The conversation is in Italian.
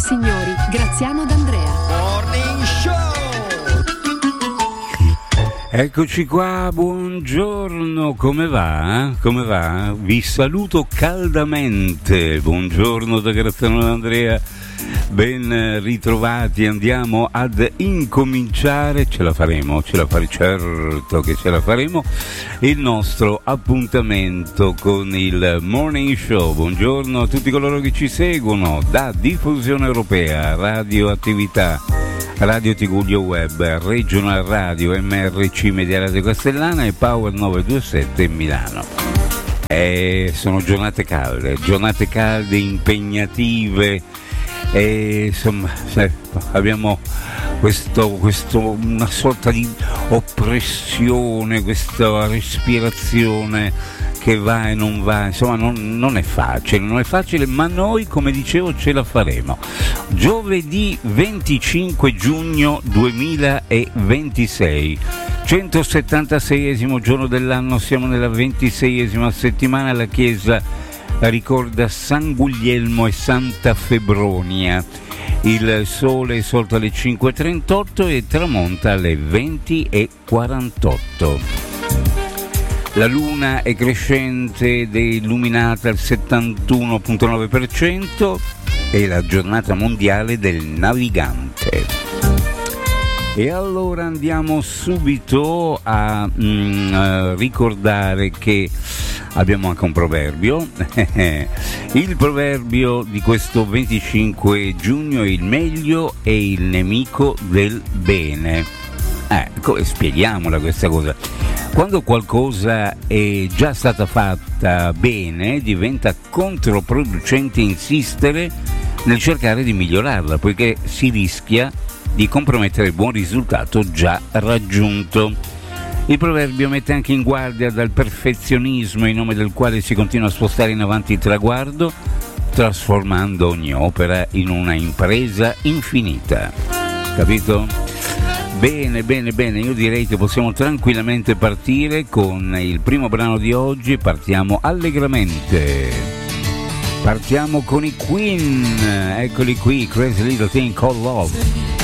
signori, Graziano D'Andrea. Morning Show! Eccoci qua, buongiorno, come va? Come va? Vi saluto caldamente, buongiorno da Graziano D'Andrea, ben ritrovati, andiamo ad incominciare, ce la faremo, certo che ce la faremo, il nostro appuntamento con il Morning Show. Buongiorno a tutti coloro che ci seguono da Diffusione Europea, Radioattività, Radio Tigullio Web, Regional Radio, MRC Media Radio Castellana e Power 927 Milano. Sono giornate calde, impegnative, e insomma abbiamo una sorta di oppressione, questa respirazione che va e non va, insomma non è facile, ma noi, come dicevo, ce la faremo. Giovedì 25 giugno 2026, 176esimo giorno dell'anno, siamo nella 26esima settimana, la Chiesa ricorda San Guglielmo e Santa Febronia. Il sole sorge alle 5:38 e tramonta alle 20:48. La luna è crescente ed è illuminata al 71,9%, è la giornata mondiale del navigante. E allora andiamo subito a ricordare che abbiamo anche un proverbio. Il proverbio di questo 25 giugno è: il meglio è il nemico del bene. Spieghiamola questa cosa. Quando qualcosa è già stata fatta bene, diventa controproducente insistere nel cercare di migliorarla, poiché si rischia di compromettere il buon risultato già raggiunto. Il proverbio mette anche in guardia dal perfezionismo in nome del quale si continua a spostare in avanti il traguardo, trasformando ogni opera in una impresa infinita. Capito? Bene, io direi che possiamo tranquillamente partire con il primo brano di oggi. Partiamo allegramente. Partiamo con i Queen. Eccoli qui, Crazy Little Thing Called Love.